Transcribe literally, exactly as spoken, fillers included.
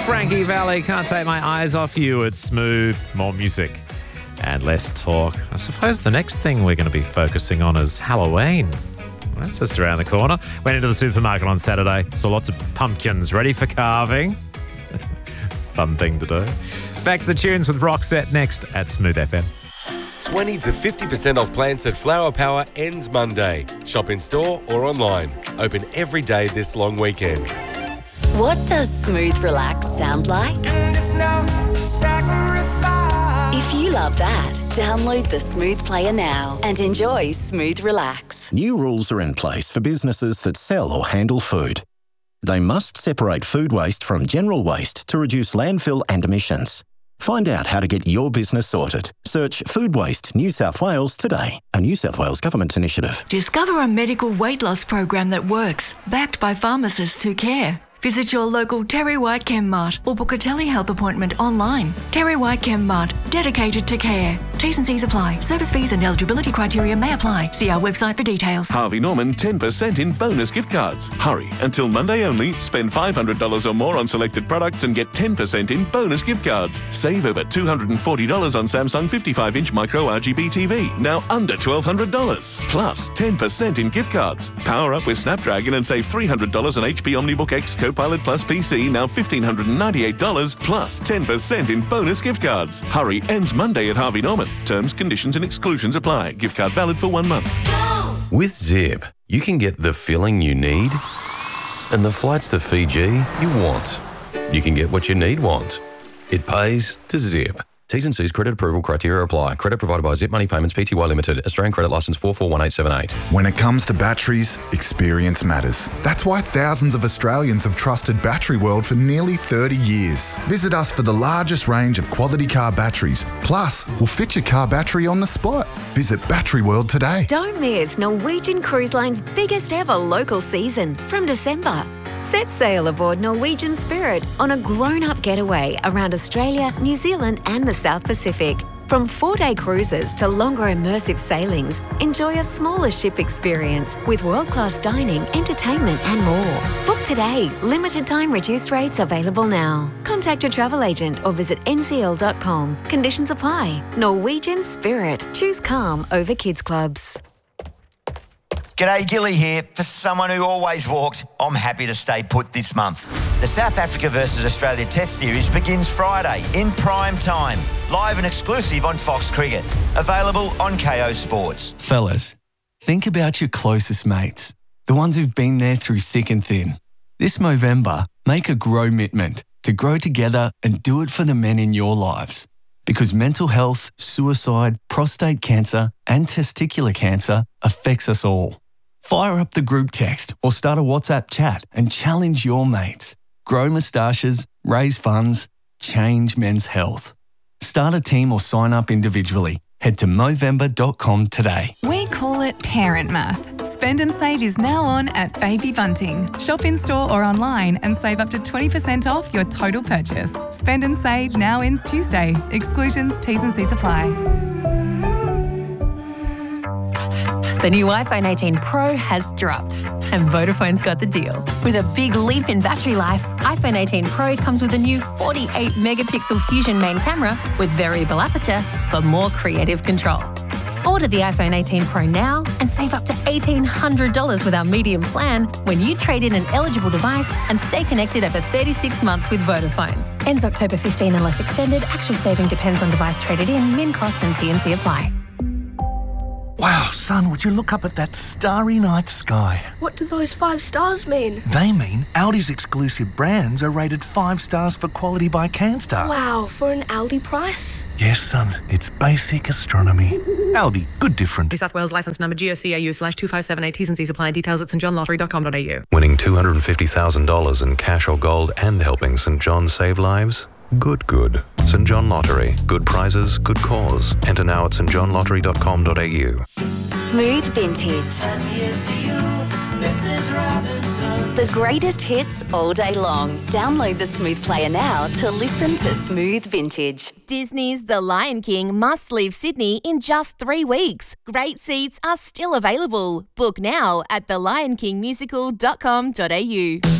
Frankie Valli, Can't Take My Eyes Off You. It's smooth, more music and less talk. I suppose the next thing we're going to be focusing on is Halloween. Well, that's just around the corner. Went into the supermarket on Saturday, saw lots of pumpkins ready for carving. Fun thing to do. Back to the tunes with Roxette next at Smooth F M. twenty to fifty percent off plants at Flower Power ends Monday. Shop in store or online. Open every day this long weekend. What does Smooth Relax sound like? If you love that, download the Smooth Player now and enjoy Smooth Relax. New rules are in place for businesses that sell or handle food. They must separate food waste from general waste to reduce landfill and emissions. Find out how to get your business sorted. Search Food Waste New South Wales today, a New South Wales government initiative. Discover a medical weight loss program that works, backed by pharmacists who care. Visit your local Terry White Chem Mart or book a telehealth appointment online. Terry White Chem Mart, dedicated to care. T's and C's apply. Service fees and eligibility criteria may apply. See our website for details. Harvey Norman ten percent in bonus gift cards. Hurry, until Monday only. Spend five hundred dollars or more on selected products and get ten percent in bonus gift cards. Save over two hundred forty dollars on Samsung fifty-five inch micro R G B T V, now under twelve hundred dollars. Plus ten percent in gift cards. Power up with Snapdragon and save three hundred dollars on H P OmniBook X Copilot Plus P C, now one thousand five hundred ninety-eight dollars, plus ten percent in bonus gift cards. Hurry, ends Monday at Harvey Norman. Terms, conditions and exclusions apply. Gift card valid for one month. With Zip, you can get the filling you need and the flights to Fiji you want. You can get what you need want. It pays to Zip. T's and C's credit approval criteria apply. Credit provided by Zip Money Payments Pty Limited. Australian credit licence four four one eight seven eight. When it comes to batteries, experience matters. That's why thousands of Australians have trusted Battery World for nearly thirty years. Visit us for the largest range of quality car batteries. Plus, we'll fit your car battery on the spot. Visit Battery World today. Don't miss Norwegian Cruise Line's biggest ever local season from December. Set sail aboard Norwegian Spirit on a grown-up getaway around Australia, New Zealand and the South Pacific. From four-day cruises to longer immersive sailings, enjoy a smaller ship experience with world-class dining, entertainment and more. Book today. Limited time reduced rates available now. Contact your travel agent or visit n c l dot com. Conditions apply. Norwegian Spirit. Choose calm over kids clubs. G'day, Gilly here. For someone who always walks, I'm happy to stay put this month. The South Africa versus Australia Test Series begins Friday in prime time, live and exclusive on Fox Cricket. Available on K O Sports. Fellas, think about your closest mates, the ones who've been there through thick and thin. This Movember, make a grow-mitment to grow together and do it for the men in your lives. Because mental health, suicide, prostate cancer and testicular cancer affects us all. Fire up the group text or start a WhatsApp chat and challenge your mates. Grow moustaches, raise funds, change men's health. Start a team or sign up individually. Head to Movember dot com today. We call it Parent Math. Spend and Save is now on at Baby Bunting. Shop in store or online and save up to twenty percent off your total purchase. Spend and Save now ends Tuesday. Exclusions, T's and C's apply. The new iPhone eighteen Pro has dropped, and Vodafone's got the deal. With a big leap in battery life, iPhone eighteen Pro comes with a new forty-eight megapixel Fusion main camera with variable aperture for more creative control. Order the iPhone eighteen Pro now and save up to eighteen hundred dollars with our medium plan when you trade in an eligible device and stay connected over thirty-six months with Vodafone. Ends October fifteenth unless extended. Actual saving depends on device traded in. Min cost and T and C apply. Wow, son, would you look up at that starry night sky? What do those five stars mean? They mean Audi's exclusive brands are rated five stars for quality by CanStar. Wow, for an Aldi price? Yes, son, it's basic astronomy. Aldi, good different. New South Wales licence number G O C A U slash two five seven eight. T's and C's apply. Details at st john lottery dot com dot a u. Winning two hundred fifty thousand dollars in cash or gold and helping St John save lives? Good, good. St John Lottery. Good prizes, good cause. Enter now at st john lottery dot com dot a u. Smooth Vintage. The greatest hits all day long. Download the Smooth Player now to listen to Smooth Vintage. Disney's The Lion King must leave Sydney in just three weeks. Great seats are still available. Book now at the lion king musical dot com dot a u.